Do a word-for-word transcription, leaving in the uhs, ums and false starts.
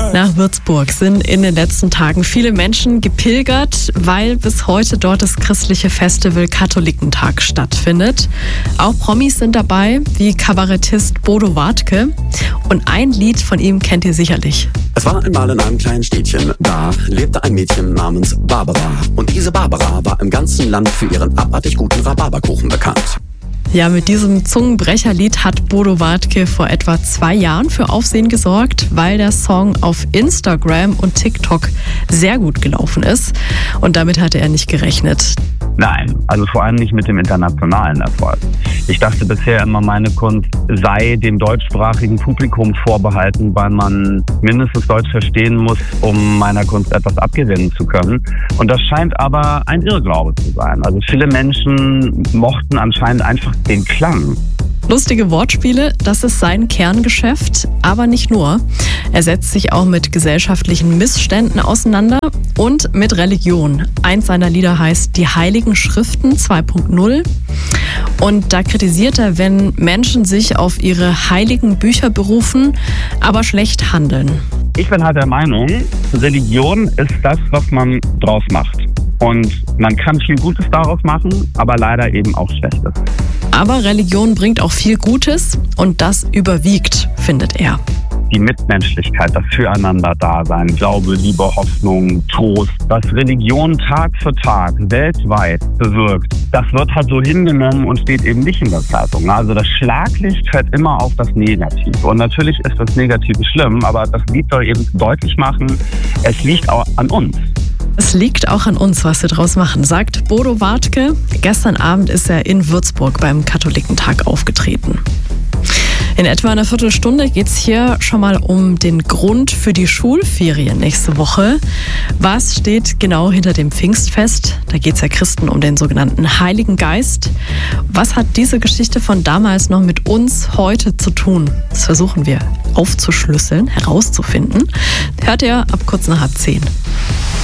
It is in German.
Nach Würzburg sind in den letzten Tagen viele Menschen gepilgert, weil bis heute dort das christliche Festival Katholikentag stattfindet. Auch Promis sind dabei, wie Kabarettist Bodo Wartke. Und ein Lied von ihm kennt ihr sicherlich. Es war einmal in einem kleinen Städtchen, da lebte ein Mädchen namens Barbara. Und diese Barbara war im ganzen Land für ihren abartig guten Rhabarberkuchen bekannt. Ja, mit diesem Zungenbrecherlied hat Bodo Wartke vor etwa zwei Jahren für Aufsehen gesorgt, weil der Song auf Instagram und TikTok sehr gut gelaufen ist. Und damit hatte er nicht gerechnet. Nein, also vor allem nicht mit dem internationalen Erfolg. Ich dachte bisher immer, meine Kunst sei dem deutschsprachigen Publikum vorbehalten, weil man mindestens Deutsch verstehen muss, um meiner Kunst etwas abgewinnen zu können. Und das scheint aber ein Irrglaube zu sein. Also viele Menschen mochten anscheinend einfach den Klang. Lustige Wortspiele, das ist sein Kerngeschäft, aber nicht nur. Er setzt sich auch mit gesellschaftlichen Missständen auseinander und mit Religion. Eins seiner Lieder heißt Die Heiligen Schriften zwei Punkt null. Und da kritisiert er, wenn Menschen sich auf ihre heiligen Bücher berufen, aber schlecht handeln. Ich bin halt der Meinung, Religion ist das, was man draus macht. Und man kann viel Gutes daraus machen, aber leider eben auch Schlechtes. Aber Religion bringt auch viel Gutes und das überwiegt, findet er. Die Mitmenschlichkeit, das Füreinander-Dasein, Glaube, Liebe, Hoffnung, Trost, was Religion Tag für Tag weltweit bewirkt, das wird halt so hingenommen und steht eben nicht in der Zeitung. Also das Schlaglicht fällt immer auf das Negative. Und natürlich ist das Negative schlimm, aber das Lied soll eben deutlich machen, es liegt auch an uns. Es liegt auch an uns, was wir draus machen, sagt Bodo Wartke. Gestern Abend ist er in Würzburg beim Katholikentag aufgetreten. In etwa einer Viertelstunde geht es hier schon mal um den Grund für die Schulferien nächste Woche. Was steht genau hinter dem Pfingstfest? Da geht es ja Christen um den sogenannten Heiligen Geist. Was hat diese Geschichte von damals noch mit uns heute zu tun? Das versuchen wir aufzuschlüsseln, herauszufinden. Hört ihr ab kurz nach halb zehn.